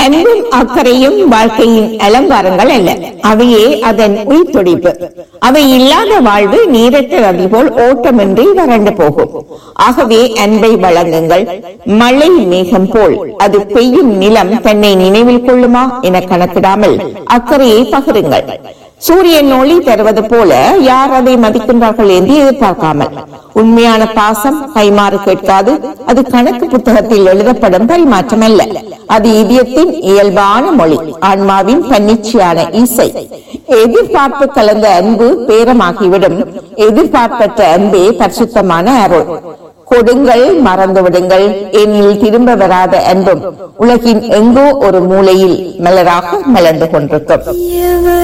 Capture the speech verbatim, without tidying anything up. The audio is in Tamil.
அன்பும் அக்கறையும் வாழ்க்கையின் அலங்காரங்கள் அல்ல, அவையே அதன் உயிர் துடிப்பு. அவை இல்லாத வாழ்வு நீரற்ற நதி போல் ஓட்டமின்றி வறண்டு போகும். ஆகவே அன்பை வழங்குங்கள். மழை மேகம் போல் அது பெய்யும் நிலம் தன்னை நினைவில் கொள்ளுமா என கணக்கிடாமல் அக்கறையை பகிருங்கள். சூரியன் ஒளி தருவது போல யார் அதை மதிக்கின்றார்கள் என்று எதிர்பார்க்காமல். உண்மையான பாசம் கைமாறு கேட்காது. அது கணக்கு புத்தகத்தில் எழுதப்படும் பரிமாற்றம் அல்ல, அது இதயத்தின் இயல்பான மொழி, ஆன்மாவின் தன்னிச்சையான இசை. எதிர்பார்ப்பு கலந்த அன்பு பேரமாகிவிடும். எதிர்பார்ப்பற்ற அன்பே பரிசுத்தமான அருள். கொடுங்கள், மறந்து விடுங்கள். என்னில் திரும்ப வராத அன்பும் உலகின் எங்கோ ஒரு மூலையில் மலராக மலர்ந்து கொண்டிருக்கும்.